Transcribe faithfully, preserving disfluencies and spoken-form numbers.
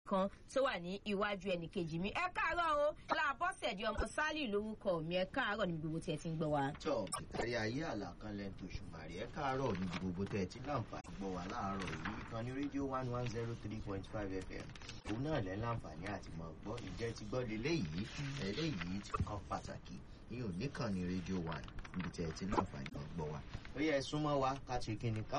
ẹnìkan tó wà ní iwájú ẹnìkejì mi. Ẹ káàárọ̀ o Lábọ́sẹ̀dé ọmọ Sálì lórúkọ mi. Ẹ káàárọ̀ níbi gbogbo tí ẹ ti ń gbọ́ wa. tọ́ ìkárí ayé àlàkalẹ̀ tòṣùmàrè ẹ káàárọ̀ níbi gbogbo tẹ́ ẹ ti láǹfààní gbọ́ wa láàárọ̀ yìí ìkànnì rédíò one one zero three point five f m òun náà lẹ́ láǹfààní àti mọ̀ gbọ́ ìjẹ́ ti gbọ́ lélẹ́yìí eléyìí ti kan pàtàkì ní òníkànnì rédíò one níbi tẹ́ ẹ ti láǹfààní gbọ́ wa. ó yẹ ẹ súnmọ́ wa ká ṣe kíni ká